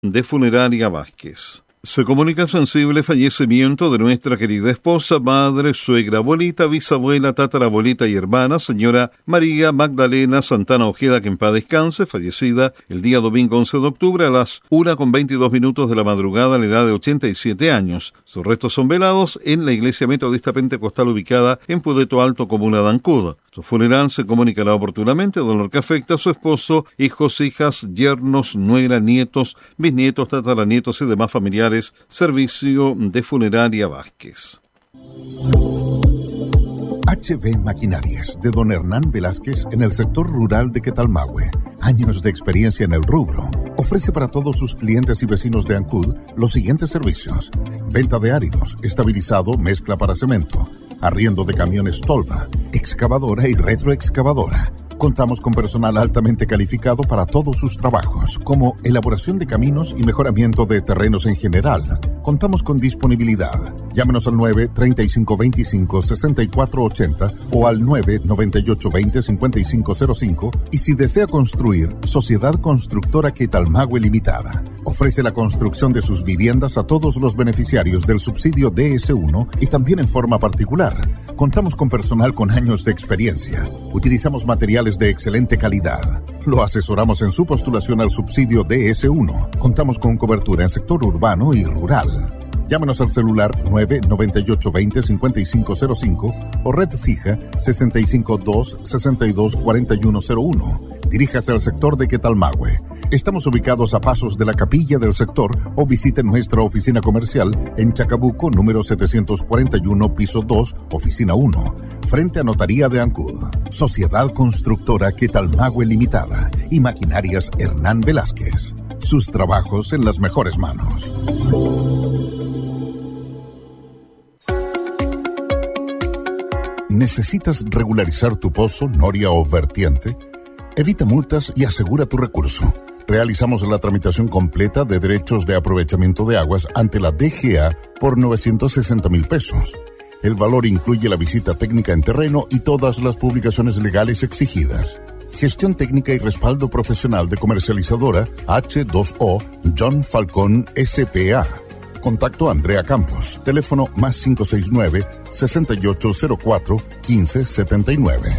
de Funeraria Vázquez. Se comunica el sensible fallecimiento de nuestra querida esposa, madre, suegra, abuelita, bisabuela, tatarabuelita y hermana, señora María Magdalena Santana Ojeda, que en paz descanse, fallecida el día domingo 11 de octubre a las 1:22 de la madrugada a la edad de 87 años. Sus restos son velados en la Iglesia Metodista Pentecostal ubicada en Pudeto Alto, comuna de Ancud. Su funeral se comunicará oportunamente, dolor que afecta a su esposo, hijos, hijas, yernos, nuera, nietos, bisnietos, tataranietos y demás familiares. Servicio de Funeraria Vázquez. HB Maquinarias, de don Hernán Velázquez, en el sector rural de Quetalmahue. Años de experiencia en el rubro. Ofrece para todos sus clientes y vecinos de Ancud los siguientes servicios: venta de áridos, estabilizado, mezcla para cemento, arriendo de camiones tolva, excavadora y retroexcavadora. Contamos con personal altamente calificado para todos sus trabajos, como elaboración de caminos y mejoramiento de terrenos en general. Contamos con disponibilidad. Llámenos al 9-3525-6480 o al 9-9820-5505, y si desea construir, Sociedad Constructora Quetalmahue Limitada. Ofrece la construcción de sus viviendas a todos los beneficiarios del subsidio DS1 y también en forma particular. Contamos con personal con años de experiencia. Utilizamos materiales de excelente calidad. Lo asesoramos en su postulación al subsidio DS1. Contamos con cobertura en sector urbano y rural. Llámenos al celular 998-20-5505 o red fija 652-624101. Diríjase al sector de Quetalmahue. Estamos ubicados a pasos de la capilla del sector o visite nuestra oficina comercial en Chacabuco, número 741, piso 2, oficina 1, frente a Notaría de Ancud. Sociedad Constructora Quetalmahue Limitada y Maquinarias Hernán Velázquez. Sus trabajos en las mejores manos. ¿Necesitas regularizar tu pozo, noria o vertiente? Evita multas y asegura tu recurso. Realizamos la tramitación completa de derechos de aprovechamiento de aguas ante la DGA por 960,000 pesos. El valor incluye la visita técnica en terreno y todas las publicaciones legales exigidas. Gestión técnica y respaldo profesional de comercializadora H2O John Falcón S.P.A. Contacto Andrea Campos. Teléfono +569 6804 1579.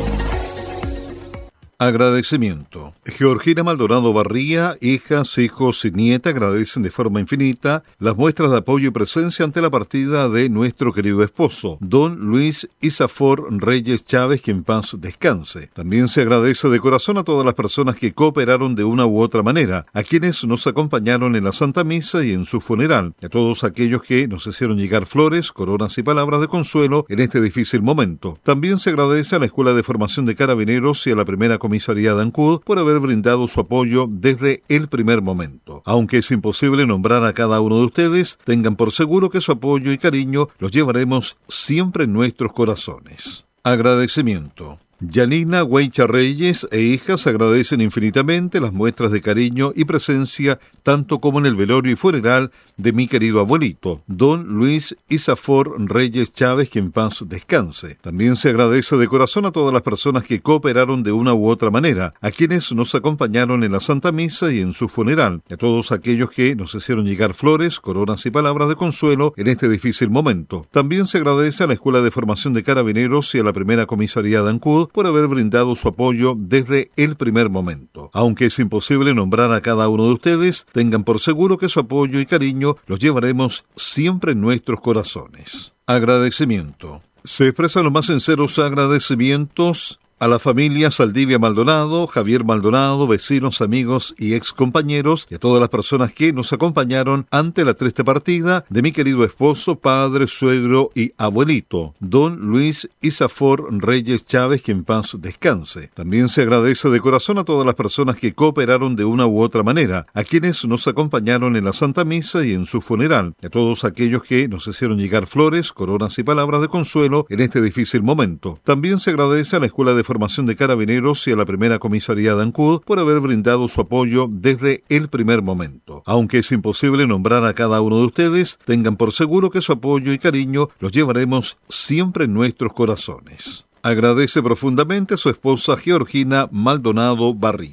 Agradecimiento. Georgina Maldonado Barría, hijas, hijos y nieta agradecen de forma infinita las muestras de apoyo y presencia ante la partida de nuestro querido esposo, don Luis Isafor Reyes Chávez, que en paz descanse. También se agradece de corazón a todas las personas que cooperaron de una u otra manera, a quienes nos acompañaron en la Santa Misa y en su funeral, y a todos aquellos que nos hicieron llegar flores, coronas y palabras de consuelo en este difícil momento. También se agradece a la Escuela de Formación de Carabineros y a la Primera Comisaría de Ancud por haber brindado su apoyo desde el primer momento. Aunque es imposible nombrar a cada uno de ustedes, tengan por seguro que su apoyo y cariño los llevaremos siempre en nuestros corazones. Agradecimiento. Yanina Huaycha Reyes e hijas agradecen infinitamente las muestras de cariño y presencia, tanto como en el velorio y funeral de mi querido abuelito, don Luis Isafor Reyes Chávez, que en paz descanse. También se agradece de corazón a todas las personas que cooperaron de una u otra manera, a quienes nos acompañaron en la Santa Misa y en su funeral, y a todos aquellos que nos hicieron llegar flores, coronas y palabras de consuelo en este difícil momento. También se agradece a la Escuela de Formación de Carabineros y a la Primera Comisaría de Ancud por haber brindado su apoyo desde el primer momento. Aunque es imposible nombrar a cada uno de ustedes, tengan por seguro que su apoyo y cariño los llevaremos siempre en nuestros corazones. Agradecimiento. Se expresan los más sinceros agradecimientos a la familia Saldivia Maldonado, Javier Maldonado, vecinos, amigos y excompañeros, y a todas las personas que nos acompañaron ante la triste partida de mi querido esposo, padre, suegro y abuelito, don Luis Isafor Reyes Chávez, que en paz descanse. También se agradece de corazón a todas las personas que cooperaron de una u otra manera, a quienes nos acompañaron en la Santa Misa y en su funeral, y a todos aquellos que nos hicieron llegar flores, coronas y palabras de consuelo en este difícil momento. También se agradece a la Escuela de Formación de Carabineros y a la Primera Comisaría de Ancud por haber brindado su apoyo desde el primer momento. Aunque es imposible nombrar a cada uno de ustedes, tengan por seguro que su apoyo y cariño los llevaremos siempre en nuestros corazones. Agradece profundamente a su esposa Georgina Maldonado Barriga.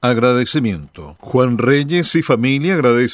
agradecimiento. Juan Reyes y familia agradecen